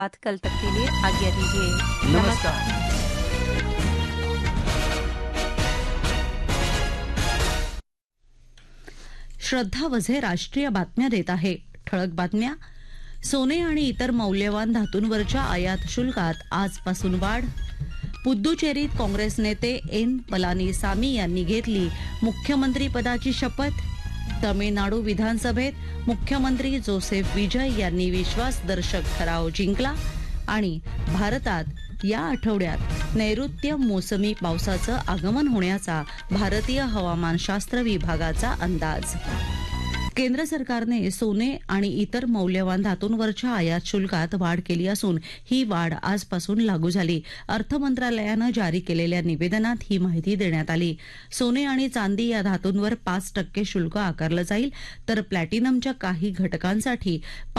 बात कल तक के लिए आज्ञा दीजिए। नमस्कार। श्रद्धा वझे राष्ट्रीय बातम्या देत आहे। ठळक बातम्या. सोने आणि इतर मौल्यवान धातूंवरच्या आयात शुल्कात आजपासून वाढ. पुद्दुचेरीत काँग्रेस नेते एन पलानीसामी यांनी घेतली मुख्यमंत्रीपदाची शपथ. तमिळनाडू विधानसभेत मुख्यमंत्री जोसेफ विजय यांनी विश्वासदर्शक ठराव जिंकला. आणि भारतात या आठवड्यात नैऋत्य मोसमी पावसाचं आगमन होण्याचा भारतीय हवामानशास्त्र विभागाचा अंदाज. केंद्र सरकारने सोने आणि इतर मौल्यवान धातूंवरच्या आयात शुल्कात वाढ केली असून ही वाढ आजपासून लागू झाली. अर्थ मंत्रालयानं जारी केलेल्या निवेदनात ही माहिती देण्यात आली. सोने आणि चांदी या धातूंवर 5% शुल्क आकारलं जाईल, तर प्लॅटिनमच्या काही घटकांसाठी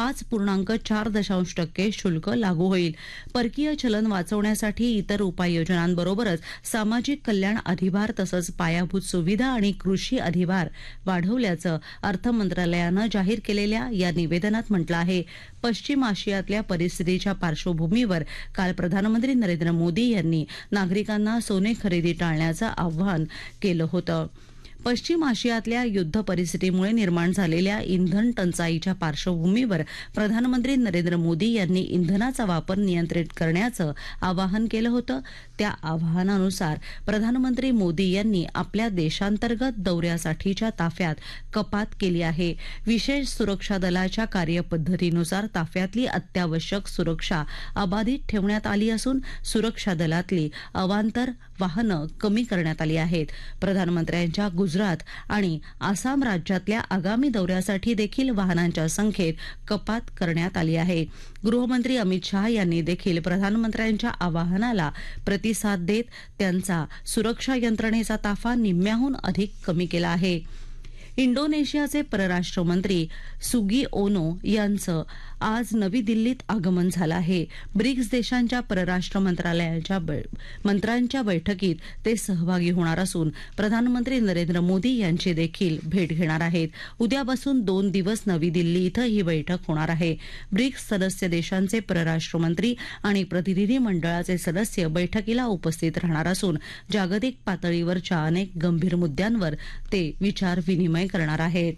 5.4% शुल्क लागू होईल. परकीय चलन वाचवण्यासाठी इतर उपाययोजनांबरोबरच सामाजिक कल्याण अधिभार तसंच पायाभूत सुविधा आणि कृषी अधिभार वाढवल्याचं अर्थ मंत्रालयानं जाहीर केलेल्या या निवेदनात म्हटलं आहे. पश्चिम आशियातल्या परिस्थितीच्या पार्श्वभूमीवर काल प्रधानमंत्री नरेंद्र मोदी यांनी नागरिकांना सोने खरेदी टाळण्याचं आवाहन केलं होतं. पश्चिम आशियातल्या युद्ध परिस्थितीमुळे निर्माण झालेल्या इंधन टंचाईच्या पार्श्वभूमीवर प्रधानमंत्री नरेंद्र मोदी यांनी इंधनाचा वापर नियंत्रित करण्याचं आवाहन केलं होतं. त्या आवाहनानुसार प्रधानमंत्री मोदी यांनी आपल्या देशांतर्गत दौऱ्यासाठीच्या ताफ्यात कपात केली आहे. विशेष सुरक्षा दलाच्या कार्यपद्धतीनुसार ताफ्यातली अत्यावश्यक सुरक्षा अबाधित ठेवण्यात आली असून सुरक्षा दलातली अवांतर वाहनं कमी करण्यात आली आहेत. प्रधानमंत्र्यांच्या गुजरात आणि आसाम राज्यातल्या आगामी दौऱ्यासाठी देखील वाहनांच्या संख्येत कपात करण्यात आली आहे. गृहमंत्री अमित शाह यांनी देखील प्रधानमंत्र्यांच्या आवाहनाला प्रतिसाद देत त्यांचा सुरक्षा यंत्रणेचा ताफा निम्म्याहून अधिक कमी केला आहे. इंडोनेशियाचे परराष्ट्र मंत्री सुगिओनो यांचं आज नवी दिल्लीत आगमन झालं आहे. ब्रिक्स देशांच्या परराष्ट्र मंत्र्यांच्या बैठकीत ते सहभागी होणार असून प्रधानमंत्री नरेंद्र मोदी यांची देखील भेट घेणार आहेत. उद्यापासून 2 दिवस नवी दिल्ली इथं ही बैठक होणार आहे. ब्रिक्स सदस्य देशांचे परराष्ट्र मंत्री आणि प्रतिनिधी मंडळाचे सदस्य बैठकीला उपस्थित राहणार असून जागतिक पातळीवरच्या अनेक गंभीर मुद्द्यांवर ते विचार विनिमय करणार आहेत.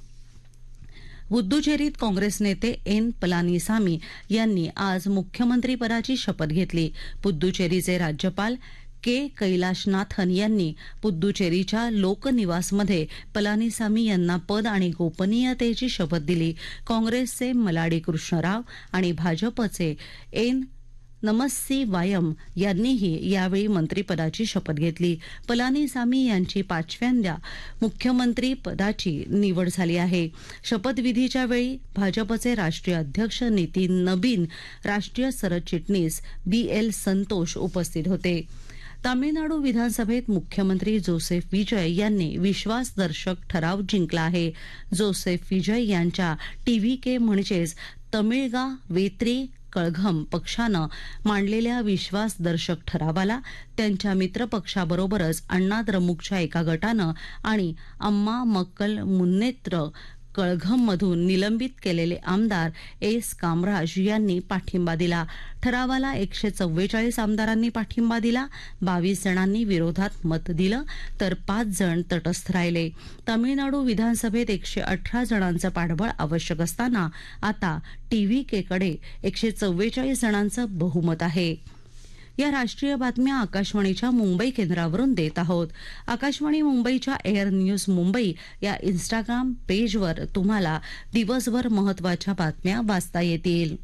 पुद्दुचेरीत काँग्रेस नेते एन पलानीसामी यांनी आज मुख्यमंत्रीपदाची शपथ घेतली. पुद्दुचेरीचे राज्यपाल के कैलाशनाथन यांनी पुद्दुचेरीच्या लोकनिवासमध्ये पलानीसामी यांना पद आणि गोपनीयतेची शपथ दिली. काँग्रेसचे मलाडी कृष्णराव आणि भाजपचे एन नमस्सी वायम यांनीही यावेळी मंत्रिपदाची शपथ घेतली. पलानीसामी यांची 5व्यांदा मुख्यमंत्री पदाची निवड झाली आहे. शपथविधीच्या वेळी भाजपचे राष्ट्रीय अध्यक्ष नितीन नबीन, राष्ट्रीय सरचिटणीस BL संतोष उपस्थित होते. तामिळनाडू विधानसभेत मुख्यमंत्री जोसेफ विजय यांनी विश्वासदर्शक ठराव जिंकला आहे. जोसेफ विजय यांच्या TVK म्हणजेच तमिळगा वेत्री कळघम पक्षानं मांडलेल्या विश्वासदर्शक ठरावाला त्यांच्या मित्रपक्षाबरोबरच अण्णा द्रमुकच्या एका गटानं आणि अम्मा मक्कल मुन्नेत्र कळघममधून निलंबित केलेले आमदार एस कामराज यांनी पाठिंबा दिला. ठरावाला 144 आमदारांनी पाठिंबा दिला. 22 जणांनी विरोधात मत दिलं तर 5 जण तटस्थ राहिले. तामिळनाडू विधानसभेत 118 जणांचं पाठबळ आवश्यक असताना आता TVKकडे 144 जणांचं बहुमत आहे. या राष्ट्रीय बातम्या आकाशवाणीच्या मुंबई केंद्रावरून देत आहोत. आकाशवाणी मुंबईच्या एअर न्यूज मुंबई या इंस्टाग्राम पेजवर तुम्हाला दिवसभर महत्त्वाच्या बातम्या वाचता येतील.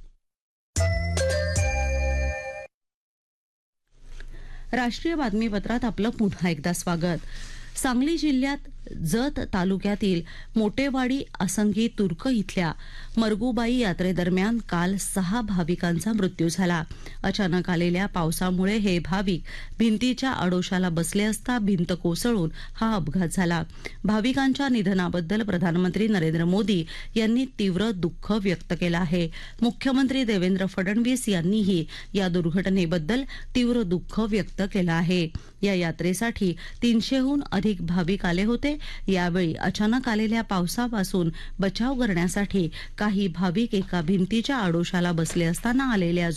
राष्ट्रीय बातमीपत्रात आपलं पुन्हा एकदा स्वागत. सांगली जिल्ह्यात जत तालुक्यातील मोटेवाडी असंगी तुर्क इथल्या मरगुबाई यात्रेदरम्यान काल 6 भाविकांचा मृत्यू झाला. अचानक आलेल्या पावसामुळे हे भाविक भिंतीच्या आडोशाला बसले असता भिंत कोसळून हा अपघात झाला. भाविकांच्या निधनाबद्दल प्रधानमंत्री नरेंद्र मोदी यांनी तीव्र दुःख व्यक्त केलं आहे. मुख्यमंत्री देवेंद्र फडणवीस यांनीही या दुर्घटनेबद्दल तीव्र दुःख व्यक्त केलं आहे. या यात्रेसाठी 300हून अधिक भाविक आले होते. यावेळी अचानक आलेल्या पावसापासून बचाव करण्यासाठी काही भाविक एका भिंतीच्या आडोशाला बसले असताना आलेल्या